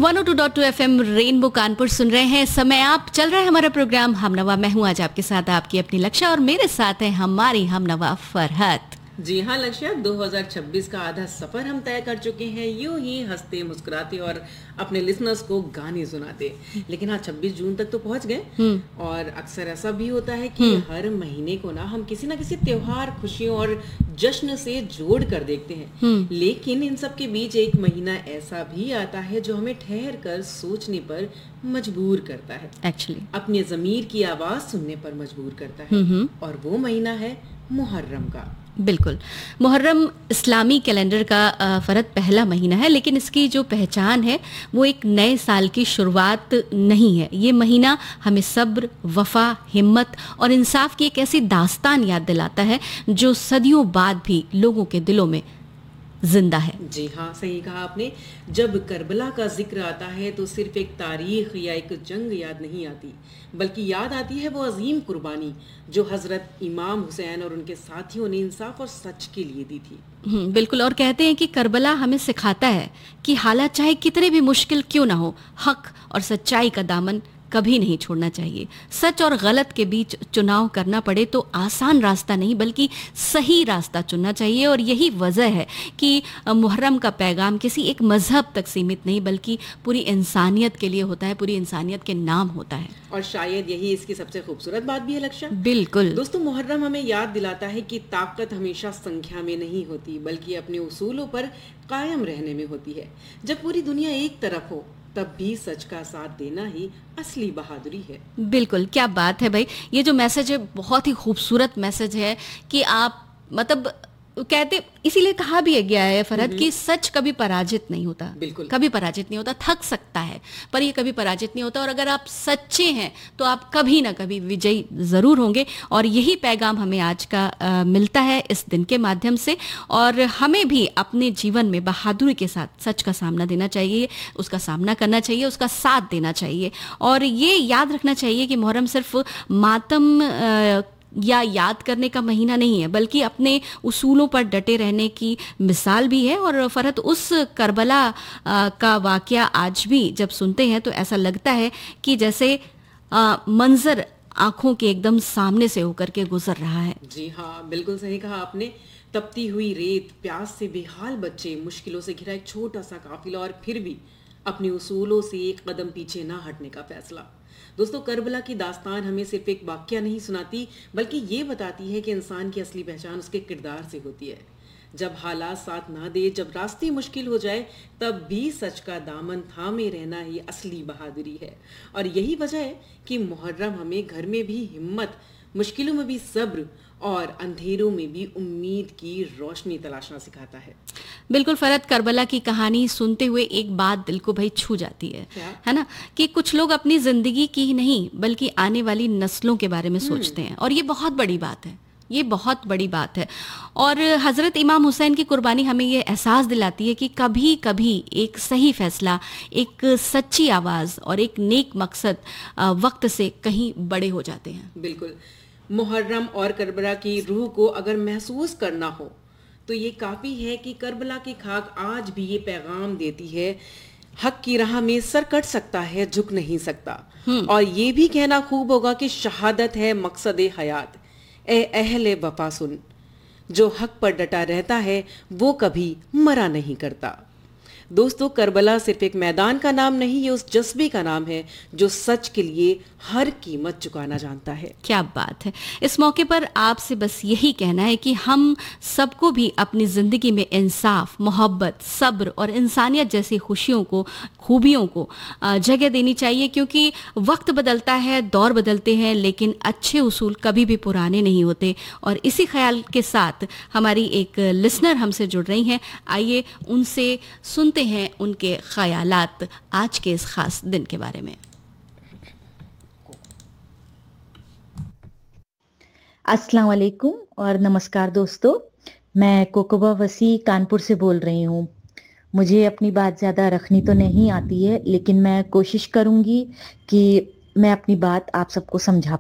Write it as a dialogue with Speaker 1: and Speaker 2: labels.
Speaker 1: 102.2 FM rainbow Kanpur सुन रहे हैं। इस समय आप चल रहा है हमारा प्रोग्राम हमनवा। मैं हूं आज आपके साथ आपकी अपनी लक्ष्य और मेरे साथ है हमारी हमनवा फरहत।
Speaker 2: जी हाँ लक्ष्य, 2026 का आधा सफर हम तय कर चुके हैं, यूं ही हंसते मुस्कुराते और अपने लिसनर्स को गाने सुनाते। लेकिन हाँ, 26 जून तक तो पहुंच गए और अक्सर ऐसा भी होता है कि हर महीने को हम किसी ना किसी त्योहार, खुशियों और जश्न से जोड़ कर देखते हैं। लेकिन इन सब के बीच एक महीना ऐसा भी आता है जो हमें ठहर कर सोचने पर मजबूर करता है,
Speaker 1: एक्चुअली
Speaker 2: अपने ज़मीर की आवाज सुनने पर मजबूर करता है। और वो महीना है मुहर्रम का।
Speaker 1: बिल्कुल, मुहर्रम इस्लामी कैलेंडर का फरद पहला महीना है, लेकिन इसकी जो पहचान है वो एक नए साल की शुरुआत नहीं है। ये महीना हमें सब्र, वफा, हिम्मत और इंसाफ की एक ऐसी दास्तान याद दिलाता है जो सदियों बाद भी लोगों के दिलों में जिंदा है।
Speaker 2: जी हाँ, सही कहा आपने। जब करबला का जिक्र आता है तो सिर्फ एक तारीख या एक जंग याद नहीं आती, बल्कि याद आती है वो अजीम कुर्बानी जो हजरत इमाम हुसैन और उनके साथियों ने इंसाफ और सच के लिए दी थी।
Speaker 1: बिल्कुल, और कहते हैं कि करबला हमें सिखाता है कि हालात चाहे कितने भी मुश्किल क्यों ना हो, हक और सच्चाई का दामन कभी नहीं छोड़ना चाहिए। सच और गलत के बीच चुनाव करना पड़े तो आसान रास्ता नहीं बल्कि सही रास्ता चुनना चाहिए। और यही वजह है कि मुहर्रम का पैगाम किसी एक मजहब तक सीमित नहीं बल्कि पूरी इंसानियत के लिए होता है, पूरी इंसानियत के नाम होता है।
Speaker 2: और शायद यही इसकी सबसे खूबसूरत बात भी है लक्ष्य।
Speaker 1: बिल्कुल
Speaker 2: दोस्तों, मुहर्रम हमें याद दिलाता है कि ताकत हमेशा संख्या में नहीं होती बल्कि अपने उसूलों पर कायम रहने में होती है। जब पूरी दुनिया एक तरफ हो तब भी सच का साथ देना ही असली बहादुरी है।
Speaker 1: बिल्कुल, क्या बात है भाई। ये जो मैसेज है बहुत ही खूबसूरत मैसेज है कि आप मतलब कहते, इसीलिए कहा भी गया है फरहत कि सच कभी पराजित नहीं होता।
Speaker 2: बिल्कुल,
Speaker 1: कभी पराजित नहीं होता, थक सकता है पर ये कभी पराजित नहीं होता। और अगर आप सच्चे हैं तो आप कभी ना कभी विजयी जरूर होंगे। और यही पैगाम हमें आज का मिलता है इस दिन के माध्यम से। और हमें भी अपने जीवन में बहादुरी के साथ सच का सामना देना चाहिए, उसका सामना करना चाहिए, उसका साथ देना चाहिए। और ये याद रखना चाहिए कि मुहर्रम सिर्फ मातम या याद करने का महीना नहीं है बल्कि अपने उसूलों पर डटे रहने की मिसाल भी है। और फरहत, उस करबला का वाकया आज भी जब सुनते हैं तो ऐसा लगता है कि जैसे मंजर आंखों के एकदम सामने से होकर के गुजर रहा है।
Speaker 2: जी हाँ, बिल्कुल सही कहा आपने। तपती हुई रेत, प्यास से बेहाल बच्चे, मुश्किलों से घिरा एक छोटा सा काफिला और फिर भी अपने उसूलों से एक कदम पीछे ना हटने का फैसला। दोस्तों, करबला की दास्तान हमें सिर्फ एक वाकया नहीं सुनाती बल्कि ये बताती है कि इंसान की असली पहचान उसके किरदार से होती है। जब हालात साथ ना दे, जब रास्ते मुश्किल हो जाए, तब भी सच का दामन थामे रहना ही असली बहादुरी है। और यही वजह है कि मुहर्रम हमें घर में भी हिम्मत, मुश्किलों में भी सब्र और अंधेरों में भी उम्मीद की रोशनी तलाशना सिखाता है।
Speaker 1: बिल्कुल फरहत, करबला की कहानी सुनते हुए एक बात दिल को भाई छू जाती है ना, कि कुछ लोग अपनी जिंदगी की ही नहीं बल्कि आने वाली नस्लों के बारे में सोचते हैं। और ये बहुत बड़ी बात है, ये बहुत बड़ी बात है। और हज़रत इमाम हुसैन की कुर्बानी हमें ये एहसास दिलाती है कि कभी कभी एक सही फैसला, एक सच्ची आवाज़ और एक नेक मकसद वक्त से कहीं बड़े हो जाते हैं।
Speaker 2: बिल्कुल, मुहर्रम और करबला की रूह को अगर महसूस करना हो तो ये काफ़ी है कि करबला की खाक आज भी ये पैगाम देती है, हक की राह में सर कट सकता है, झुक नहीं सकता। और ये भी कहना खूब होगा कि शहादत है मकसद हयात। ए अहले वफा सुन, जो हक पर डटा रहता है वो कभी मरा नहीं करता। दोस्तों, करबला सिर्फ एक मैदान का नाम नहीं, ये उस जज्बे का नाम है जो सच के लिए हर कीमत चुकाना जानता है।
Speaker 1: क्या बात है। इस मौके पर आपसे बस यही कहना है कि हम सबको भी अपनी ज़िंदगी में इंसाफ, मोहब्बत, सब्र और इंसानियत जैसी खुशियों को, खूबियों को जगह देनी चाहिए। क्योंकि वक्त बदलता है, दौर बदलते हैं, लेकिन अच्छे उसूल कभी भी पुराने नहीं होते। और इसी ख्याल के साथ हमारी एक लिसनर हमसे जुड़ रही हैं, आइए उनसे सुनते हैं उनके ख्यालात आज के इस खास दिन के बारे में।
Speaker 3: अस्सलाम वालेकुम और नमस्कार दोस्तों, मैं कोकोबा वसी कानपुर से बोल रही हूँ। मुझे अपनी बात ज़्यादा रखनी तो नहीं आती है, लेकिन मैं कोशिश करूँगी कि मैं अपनी बात आप सबको समझा